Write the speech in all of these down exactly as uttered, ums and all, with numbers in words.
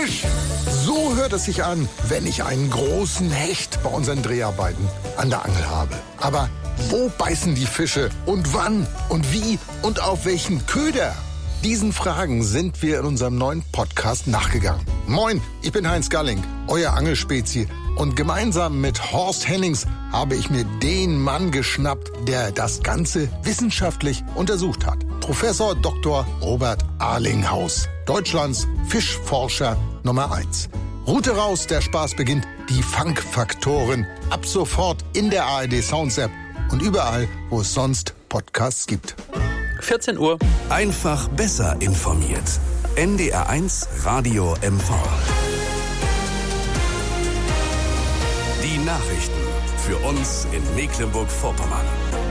Fisch! So hört es sich an, wenn ich einen großen Hecht bei unseren Dreharbeiten an der Angel habe. Aber wo beißen die Fische und wann und wie und auf welchen Köder? Diesen Fragen sind wir in unserem neuen Podcast nachgegangen. Moin, ich bin Heinz Galling, euer Angelspezie. Und gemeinsam mit Horst Hennings habe ich mir den Mann geschnappt, der das Ganze wissenschaftlich untersucht hat. Professor Doktor Robert Arlinghaus, Deutschlands Fischforscher Nummer eins. Route raus, der Spaß beginnt. Die Fangfaktoren. Ab sofort in der A R D Sounds App und überall, wo es sonst Podcasts gibt. vierzehn Uhr. Einfach besser informiert. N D R eins Radio M V. Die Nachrichten für uns in Mecklenburg-Vorpommern.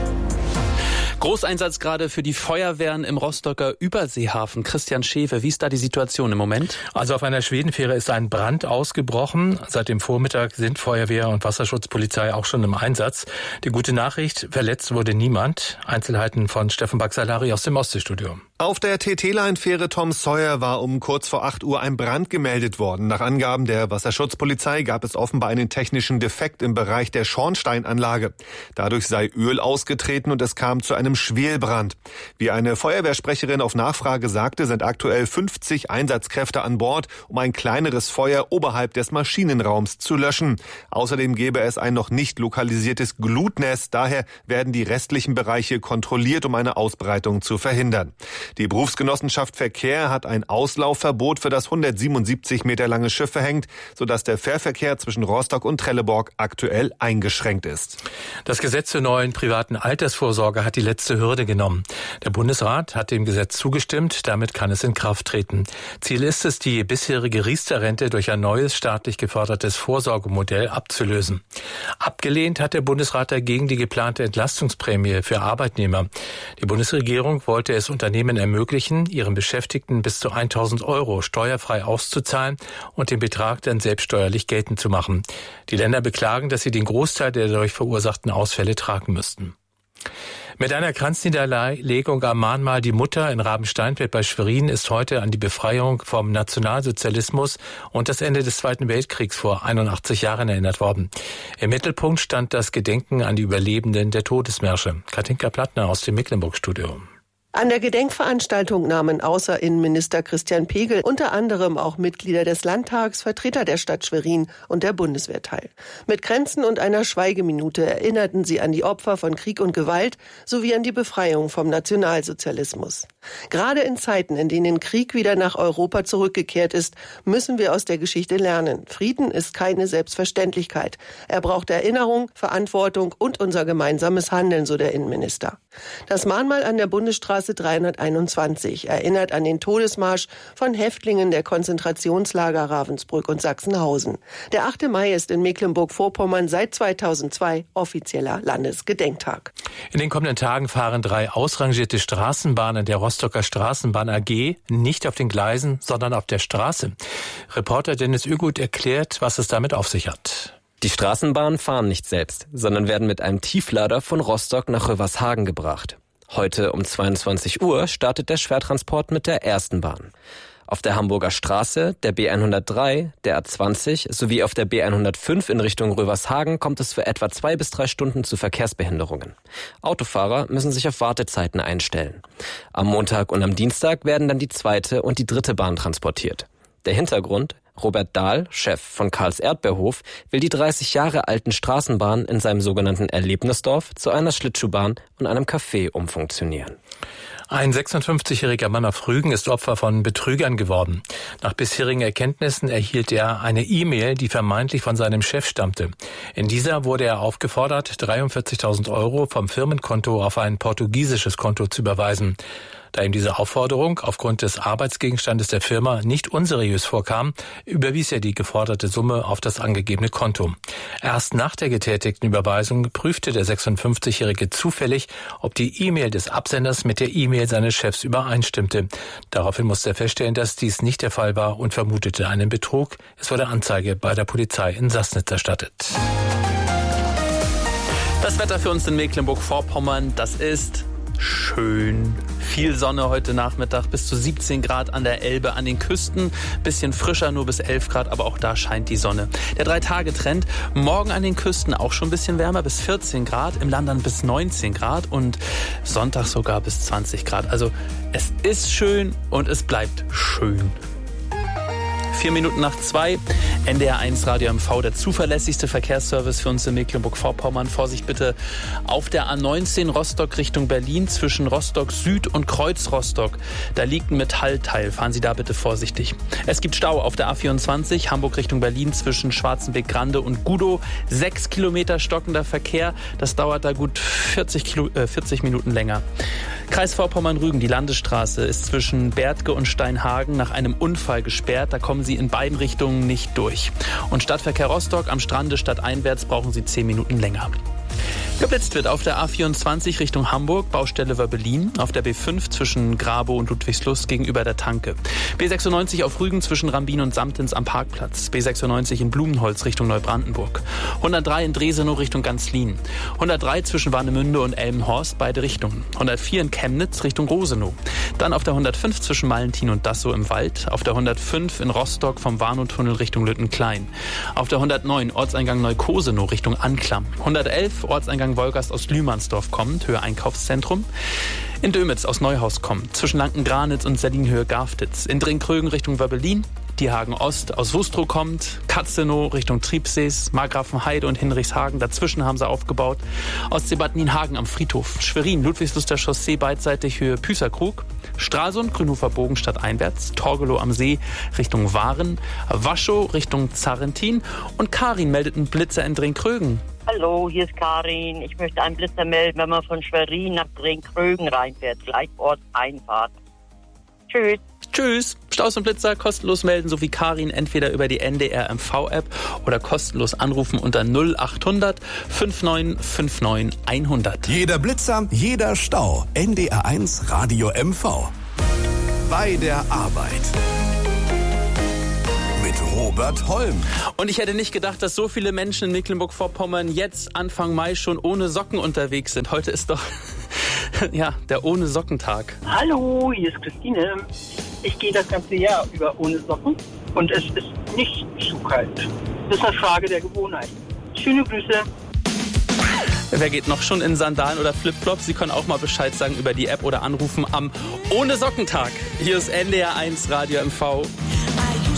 Großeinsatz gerade für die Feuerwehren im Rostocker Überseehafen. Christian Schäfer, wie ist da die Situation im Moment? Also auf einer Schwedenfähre ist ein Brand ausgebrochen. Seit dem Vormittag sind Feuerwehr und Wasserschutzpolizei auch schon im Einsatz. Die gute Nachricht, verletzt wurde niemand. Einzelheiten von Steffen Baxalari aus dem Ostseestudio. Auf der T T-Line-Fähre Tom Sawyer war um kurz vor acht Uhr ein Brand gemeldet worden. Nach Angaben der Wasserschutzpolizei gab es offenbar einen technischen Defekt im Bereich der Schornsteinanlage. Dadurch sei Öl ausgetreten und es kam zu einem Schwelbrand. Wie eine Feuerwehrsprecherin auf Nachfrage sagte, sind aktuell fünfzig Einsatzkräfte an Bord, um ein kleineres Feuer oberhalb des Maschinenraums zu löschen. Außerdem gäbe es ein noch nicht lokalisiertes Glutnest. Daher werden die restlichen Bereiche kontrolliert, um eine Ausbreitung zu verhindern. Die Berufsgenossenschaft Verkehr hat ein Auslaufverbot für das hundertsiebenundsiebzig Meter lange Schiff verhängt, sodass der Fährverkehr zwischen Rostock und Trelleborg aktuell eingeschränkt ist. Das Gesetz zur neuen privaten Altersvorsorge hat die letzte Hürde genommen. Der Bundesrat hat dem Gesetz zugestimmt, damit kann es in Kraft treten. Ziel ist es, die bisherige Riester-Rente durch ein neues staatlich gefördertes Vorsorgemodell abzulösen. Abgelehnt hat der Bundesrat dagegen die geplante Entlastungsprämie für Arbeitnehmer. Die Bundesregierung wollte es Unternehmen ermöglichen, ihren Beschäftigten bis zu tausend Euro steuerfrei auszuzahlen und den Betrag dann selbst steuerlich geltend zu machen. Die Länder beklagen, dass sie den Großteil der dadurch verursachten Ausfälle tragen müssten. Mit einer Kranzniederlegung am Mahnmal Die Mutter in Rabensteinfeld bei Schwerin ist heute an die Befreiung vom Nationalsozialismus und das Ende des Zweiten Weltkriegs vor einundachtzig Jahren erinnert worden. Im Mittelpunkt stand das Gedenken an die Überlebenden der Todesmärsche. Katinka Plattner aus dem Mecklenburg-Studio. An der Gedenkveranstaltung nahmen außer Innenminister Christian Pegel unter anderem auch Mitglieder des Landtags, Vertreter der Stadt Schwerin und der Bundeswehr teil. Mit Kränzen und einer Schweigeminute erinnerten sie an die Opfer von Krieg und Gewalt sowie an die Befreiung vom Nationalsozialismus. Gerade in Zeiten, in denen Krieg wieder nach Europa zurückgekehrt ist, müssen wir aus der Geschichte lernen. Frieden ist keine Selbstverständlichkeit. Er braucht Erinnerung, Verantwortung und unser gemeinsames Handeln, so der Innenminister. Das Mahnmal an der Bundesstraße dreihunderteinundzwanzig erinnert an den Todesmarsch von Häftlingen der Konzentrationslager Ravensbrück und Sachsenhausen. Der achte Mai ist in Mecklenburg-Vorpommern seit zweitausendzwei offizieller Landesgedenktag. In den kommenden Tagen fahren drei ausrangierte Straßenbahnen der Rostocker Straßenbahn A G nicht auf den Gleisen, sondern auf der Straße. Reporter Dennis Ügut erklärt, was es damit auf sich hat. Die Straßenbahnen fahren nicht selbst, sondern werden mit einem Tieflader von Rostock nach Rövershagen gebracht. Heute um zweiundzwanzig Uhr startet der Schwertransport mit der ersten Bahn. Auf der Hamburger Straße, der B hundertdrei, der A zwanzig sowie auf der B hundertfünf in Richtung Rövershagen kommt es für etwa zwei bis drei Stunden zu Verkehrsbehinderungen. Autofahrer müssen sich auf Wartezeiten einstellen. Am Montag und am Dienstag werden dann die zweite und die dritte Bahn transportiert. Der Hintergrund: Robert Dahl, Chef von Karls Erdbeerhof, will die dreißig Jahre alten Straßenbahnen in seinem sogenannten Erlebnisdorf zu einer Schlittschuhbahn und einem Café umfunktionieren. Ein sechsundfünfzigjähriger Mann auf Rügen ist Opfer von Betrügern geworden. Nach bisherigen Erkenntnissen erhielt er eine E-Mail, die vermeintlich von seinem Chef stammte. In dieser wurde er aufgefordert, dreiundvierzigtausend Euro vom Firmenkonto auf ein portugiesisches Konto zu überweisen. Da ihm diese Aufforderung aufgrund des Arbeitsgegenstandes der Firma nicht unseriös vorkam, überwies er die geforderte Summe auf das angegebene Konto. Erst nach der getätigten Überweisung prüfte der sechsundfünfzigjährige zufällig, ob die E-Mail des Absenders mit der E-Mail seines Chefs übereinstimmte. Daraufhin musste er feststellen, dass dies nicht der Fall war und vermutete einen Betrug. Es wurde Anzeige bei der Polizei in Sassnitz erstattet. Das Wetter für uns in Mecklenburg-Vorpommern, das ist schön. Viel Sonne heute Nachmittag, bis zu siebzehn Grad an der Elbe, an den Küsten. Bisschen frischer, nur bis elf Grad, aber auch da scheint die Sonne. Der Drei-Tage-Trend, morgen an den Küsten auch schon ein bisschen wärmer, bis vierzehn Grad, im Land dann bis neunzehn Grad und Sonntag sogar bis zwanzig Grad. Also es ist schön und es bleibt schön. Vier Minuten nach zwei, N D R eins Radio M V, der zuverlässigste Verkehrsservice für uns in Mecklenburg-Vorpommern. Vorsicht bitte auf der A neunzehn Rostock Richtung Berlin zwischen Rostock Süd und Kreuz Rostock. Da liegt ein Metallteil, fahren Sie da bitte vorsichtig. Es gibt Stau auf der A vierundzwanzig Hamburg Richtung Berlin zwischen Schwarzenbeck-Grande und Gudow. Sechs Kilometer stockender Verkehr, das dauert da gut vierzig, Kilo, äh, vierzig Minuten länger. Kreis Vorpommern-Rügen, die Landesstraße ist zwischen Berdge und Steinhagen nach einem Unfall gesperrt. Da kommen Sie in beiden Richtungen nicht durch. Und Stadtverkehr Rostock am Strande stadteinwärts brauchen Sie zehn Minuten länger. Geblitzt wird auf der A vierundzwanzig Richtung Hamburg, Baustelle Wörbelin, auf der B fünf zwischen Grabow und Ludwigslust gegenüber der Tanke. B sechsundneunzig auf Rügen zwischen Rambin und Samtens am Parkplatz. B sechsundneunzig in Blumenholz Richtung Neubrandenburg. hundertdrei in Dresenow Richtung Ganzlin. hundertdrei zwischen Warnemünde und Elmenhorst, beide Richtungen. hundertvier in Chemnitz Richtung Rosenow. Dann auf der hundertfünf zwischen Malentin und Dassow im Wald. Auf der hundertfünf in Rostock vom Warnow-Tunnel Richtung Lüttenklein. Auf der hundertneun Ortseingang Neukosenow Richtung Anklam. hundertelf Ortseingang Wolgast aus Lühmannsdorf kommt, Höhe Einkaufszentrum. In Dömitz aus Neuhaus kommt, zwischen Lanken-Granitz und Sellinhöhe Garftitz. In Dringkrögen Richtung Wörbelin. Diehagen Ost aus Wustrow kommt, Katzenow Richtung Triebsees, Margrafenheide und Hinrichshagen, dazwischen haben sie aufgebaut. Ostsee Bad Nienhagen am Friedhof, Schwerin, Ludwigsluster Chaussee beidseitig Höhe Püßerkrug, Stralsund, Grünhofer Bogen stadteinwärts, Torgelow am See Richtung Waren, Waschow Richtung Zarrentin und Karin meldet einen Blitzer in Dringkrögen. Hallo, hier ist Karin. Ich möchte einen Blitzer melden, wenn man von Schwerin nach Dringkrögen reinfährt, gleich Ortseinfahrt. Tschüss. Tschüss. Staus und Blitzer kostenlos melden, so wie Karin, entweder über die N D R M V-App oder kostenlos anrufen unter null achthundert neunundfünfzig neunundfünfzig hundert. Jeder Blitzer, jeder Stau. N D R eins Radio M V. Bei der Arbeit. Mit Robert Holm. Und ich hätte nicht gedacht, dass so viele Menschen in Mecklenburg-Vorpommern jetzt Anfang Mai schon ohne Socken unterwegs sind. Heute ist doch ja der Ohne-Socken-Tag. Hallo, hier ist Christine. Ich gehe das ganze Jahr über ohne Socken und es ist nicht zu kalt. Das ist eine Frage der Gewohnheit. Schöne Grüße. Wer geht noch schon in Sandalen oder Flipflops? Sie können auch mal Bescheid sagen über die App oder anrufen am Ohne-Socken-Tag. Hier ist N D R eins Radio M V.